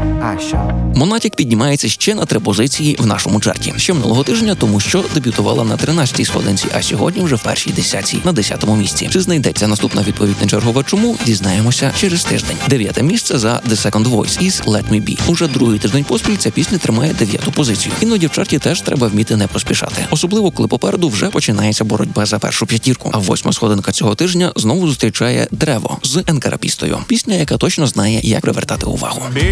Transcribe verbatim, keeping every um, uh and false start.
Asha. Монатік піднімається ще на три позиції в нашому чарті. Ще минулого тижня, тому що дебютувала на тринадцятій сходинці, а сьогодні вже в першій десятці, на десятому місці. Чи знайдеться наступна відповідь на чергова чому, дізнаємося через тиждень. Дев'яте місце за The Second Voice із Let Me Be. Уже другий тиждень поспіль ця пісня тримає дев'яту позицію. Іноді в чарті теж треба вміти не поспішати. Особливо, коли попереду вже починається боротьба за першу п'ятірку. А восьма сходинка цього тижня знову зустрічає Древо з Енкарапістою. Пісня, яка точно знає, як привертати увагу.